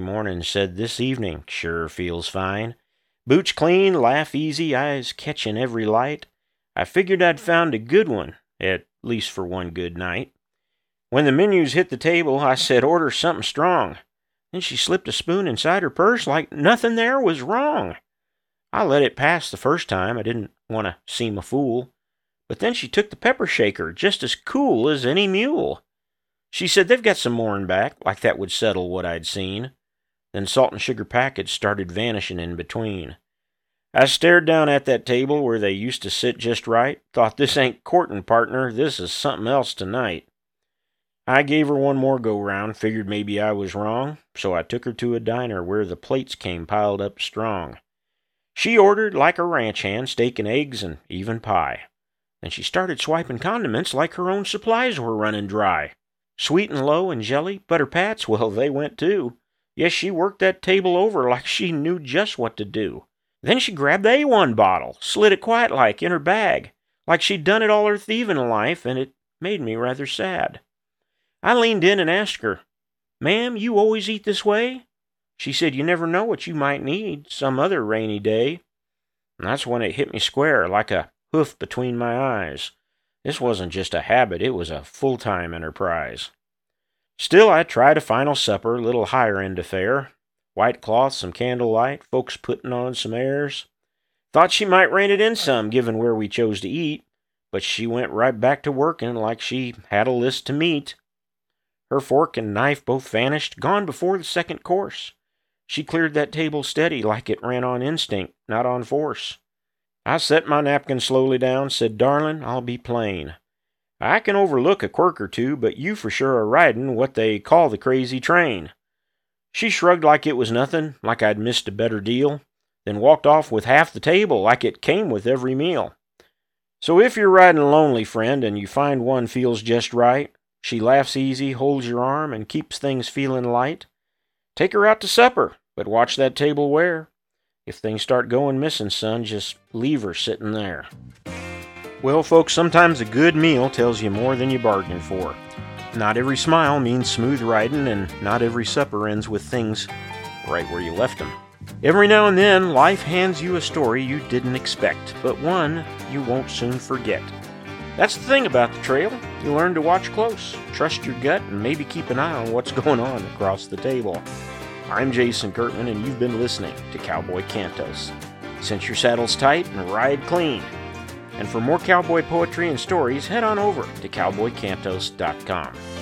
Morning said this evening sure feels fine. Boots clean, laugh easy, eyes catching every light. I figured I'd found a good one, at least for one good night. When the menus hit the table, I said order something strong. Then she slipped a spoon inside her purse like nothing there was wrong. I let it pass the first time, I didn't want to seem a fool. But then she took the pepper shaker, just as cool as any mule. She said they've got some more in back, like that would settle what I'd seen. Then salt and sugar packets started vanishing in between. I stared down at that table where they used to sit just right, thought this ain't courtin', partner, this is something else tonight. I gave her one more go-round, figured maybe I was wrong, so I took her to a diner where the plates came piled up strong. She ordered, like a ranch hand, steak and eggs and even pie. Then she started swiping condiments like her own supplies were running dry. Sweet and low and jelly, butter pats, well, they went too. Yes, she worked that table over like she knew just what to do. Then she grabbed the A1 bottle, slid it quiet-like in her bag, like she'd done it all her thieving life, and it made me rather sad. I leaned in and asked her, "Ma'am, you always eat this way?" She said, "You never know what you might need some other rainy day." And that's when it hit me square, like a hoof between my eyes. This wasn't just a habit, it was a full-time enterprise. Still, I tried a final supper, a little higher-end affair. White cloth, some candlelight, folks putting on some airs. Thought she might rein it in some, given where we chose to eat, but she went right back to working like she had a list to meet. Her fork and knife both vanished, gone before the second course. She cleared that table steady, like it ran on instinct, not on force. I set my napkin slowly down, said, "Darlin', I'll be plain. I can overlook a quirk or two, but you for sure are riding what they call the crazy train." She shrugged like it was nothing, like I'd missed a better deal, then walked off with half the table, like it came with every meal. So if you're riding lonely, friend, and you find one feels just right, she laughs easy, holds your arm, and keeps things feeling light, take her out to supper, but watch that tableware. If things start going missing, son, just leave her sitting there. Well, folks, sometimes a good meal tells you more than you bargained for. Not every smile means smooth riding, and not every supper ends with things right where you left them. Every now and then, life hands you a story you didn't expect, but one you won't soon forget. That's the thing about the trail. You learn to watch close, trust your gut, and maybe keep an eye on what's going on across the table. I'm Jason Kurtman, and you've been listening to Cowboy Cantos. Cinch your saddles tight and ride clean. And for more cowboy poetry and stories, head on over to cowboycantos.com.